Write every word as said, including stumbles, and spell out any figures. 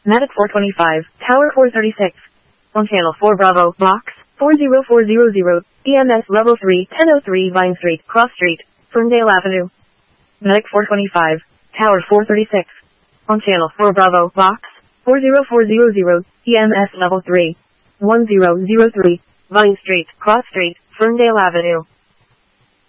Medic four twenty-five, Tower four thirty-six. On channel four Bravo, box four zero four zero zero, E M S level three, ten oh three Vine Street, Cross Street, Ferndale Avenue. Medic four twenty-five, Tower four thirty-six. On channel four Bravo, box four zero four zero zero, E M S level three, one zero zero three, Vine Street, Cross Street, Ferndale Avenue.